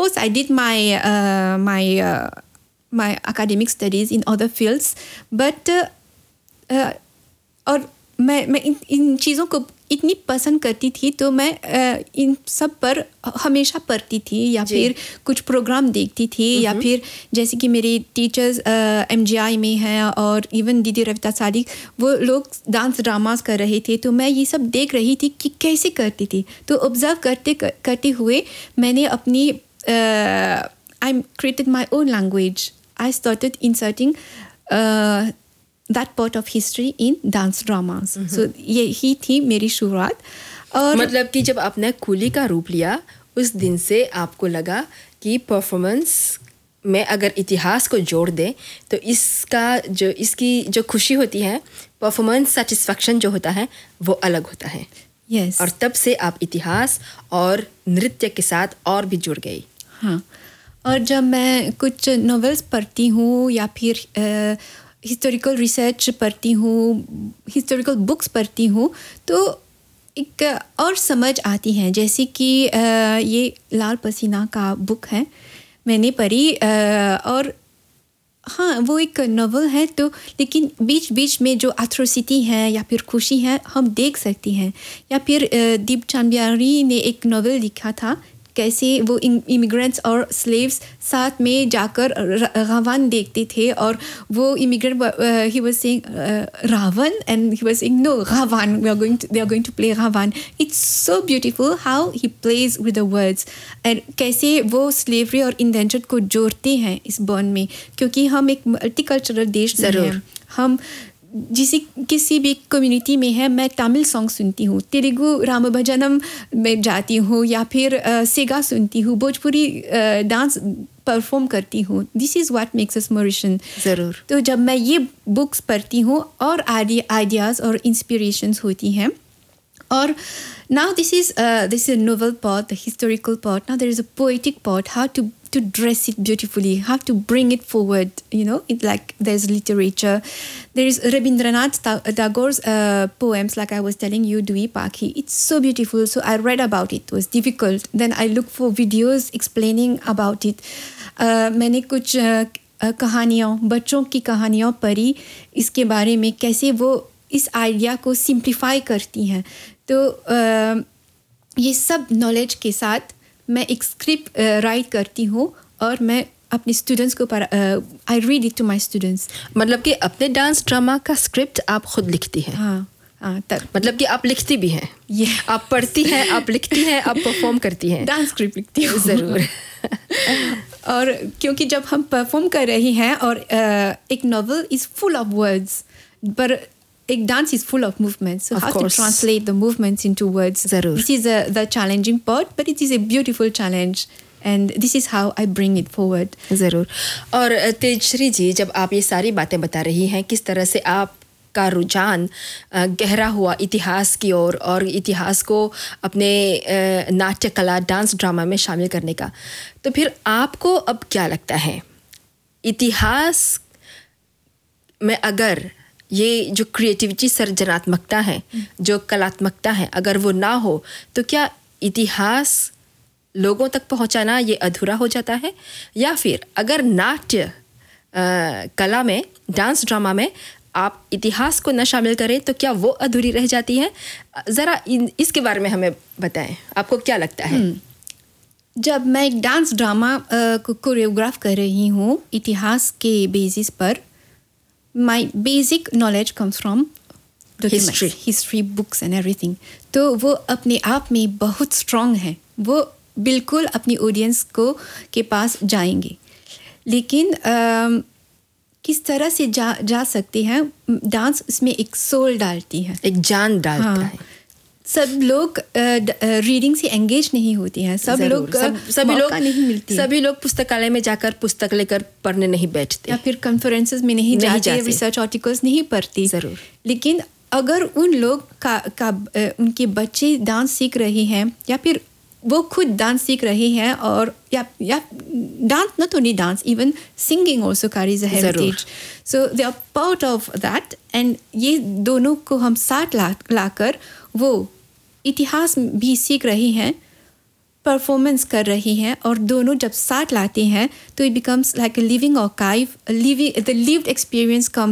course, I did my academic studies in other fields, but और मैं इन चीज़ों को इतनी पसंद करती थी, तो मैं इन सब पर हमेशा पढ़ती थी, या फिर कुछ प्रोग्राम देखती थी, या फिर जैसे कि मेरे टीचर्स MGI में हैं, और इवन दीदी रविता सादिक, वो लोग डांस ड्रामास कर रहे थे, तो मैं ये सब देख रही थी कि कैसे करती थी. तो ऑब्जर्व करते हुए मैंने अपनी I created my own language. I started inserting that part of history in dance dramas. So यही थी मेरी शुरुआत. और मतलब कि जब आपने कूली का रूप लिया, उस दिन से आपको लगा कि परफॉर्मेंस में अगर इतिहास को जोड़ दें तो इसकी जो खुशी होती है, परफॉर्मेंस सेटिस्फैक्शन जो होता है, वो अलग होता है. Yes. और तब से आप इतिहास और नृत्य के साथ और भी जुड़ गई. हाँ. और जब मैं कुछ नॉवेल्स पढ़ती हूँ, या फिर हिस्टोरिकल रिसर्च पढ़ती हूँ, हिस्टोरिकल बुक्स पढ़ती हूँ, तो एक और समझ आती हैं. जैसे कि ये लाल पसीना का बुक है, मैंने पढ़ी, और हाँ, वो एक नॉवल है, तो लेकिन बीच बीच में जो एट्रोसिटी है या फिर खुशी है, हम देख सकती हैं. या फिर दीप चांदबियारी ने एक नॉवल लिखा था, कैसे वो इमिग्रेंट्स और स्लेव्स साथ में जाकर रावण देखते थे, और वो immigrant he was saying Ravan, and he was saying no Ravan, they are going to play Ravan. It's so beautiful how he plays with the words, and कैसे वो स्लेवरी और इंडेंचर्ड को जोड़ते हैं इस बॉन्ड में, क्योंकि हम एक मल्टीकल्चरल देश में हैं. हम किसी भी कम्युनिटी में है. मैं तमिल सॉन्ग सुनती हूँ, तेलुगु राम भजनम में जाती हूँ, या फिर सेगा सुनती हूँ, भोजपुरी डांस परफॉर्म करती हूँ. This is what makes us मॉरिशन. ज़रूर. तो जब मैं ये बुक्स पढ़ती हूँ, और आइडियाज़ और इंस्पिरेशंस होती हैं. और now this is a novel part, the historical part. Now there is a poetic part, how to dress it beautifully, how to bring it forward, it like there's literature. There is Rabindranath Tagore's poems, like I was telling you, Dui Pakhi. It's so beautiful. So I read about it. It was difficult. Then I looked for videos explaining about it. मैंने कुछ कहानियाँ, बच्चों की कहानियाँ पढ़ी इसके बारे में, कैसे वो इस आइडिया को सिंप्लीफाई करती हैं. तो ये सब नॉलेज के साथ मैं एक स्क्रिप्ट राइट करती हूँ, और मैं अपने स्टूडेंट्स को I read it to my students. मतलब कि अपने डांस ड्रामा का स्क्रिप्ट आप खुद लिखती हैं? हाँ, मतलब कि आप लिखती भी हैं? आप पढ़ती हैं, आप लिखती हैं, आप परफॉर्म करती हैं? डांस स्क्रिप्ट लिखती हूँ. ज़रूर. और क्योंकि जब हम परफॉर्म कर रहे हैं, और एक novel is full of words, पर एक dance is full of movements, so how to translate the movements into words. ज़रूर. This is the challenging part, but it is a beautiful challenge, and this is how I bring it forward. ज़रूर. और तेजश्री जी, जब आप ये सारी बातें बता रही हैं, किस तरह से आपका रुझान गहरा हुआ इतिहास की ओर, और इतिहास को अपने नाट्य कला, डांस ड्रामा में शामिल करने का, तो फिर आपको अब क्या लगता है, इतिहास में अगर ये जो क्रिएटिविटी, सर्जनात्मकता है, जो कलात्मकता है, अगर वो ना हो, तो क्या इतिहास लोगों तक पहुंचाना ये अधूरा हो जाता है? या फिर अगर नाट्य कला में, डांस ड्रामा में आप इतिहास को न शामिल करें, तो क्या वो अधूरी रह जाती है? ज़रा इसके बारे में हमें बताएं, आपको क्या लगता है? जब मैं एक डांस ड्रामा को कोरियोग्राफ कर रही हूँ इतिहास के बेसिस पर, my basic knowledge comes from history books and everything. तो वो अपने आप में बहुत strong है, वो बिल्कुल अपनी ऑडियंस के पास जाएंगे. लेकिन किस तरह से जा सकते हैं, डांस उसमें एक सोल डालती है, एक जान डालता है. सब लोग रीडिंग से एंगेज नहीं होते हैं, सभी लोग नहीं मिलती, सभी लोग पुस्तकालय में जाकर पुस्तक लेकर पढ़ने नहीं बैठते, या फिर कॉन्फ्रेंसेस में नहीं जाते, रिसर्च आर्टिकल्स नहीं पढ़ते. ज़रूर. लेकिन अगर उन लोग उनके बच्चे डांस सीख रहे हैं, या फिर वो खुद डांस सीख रहे हैं, और या dance, not only dance, even singing also carries a heritage, so they are part of that. And ये दोनों को हम साथ लाकर वो इतिहास भी सीख रहे हैं, परफॉर्मेंस कर रही हैं और दोनों जब साथ लाते हैं तो it becomes like a living archive, the lived experience comes